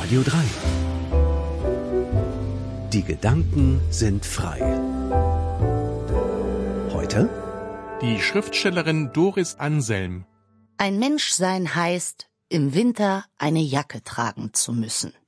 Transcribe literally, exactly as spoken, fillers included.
Radio drei. Die Gedanken sind frei. Heute die Schriftstellerin Doris Anselm. Ein Mensch sein heißt, im Winter eine Jacke tragen zu müssen.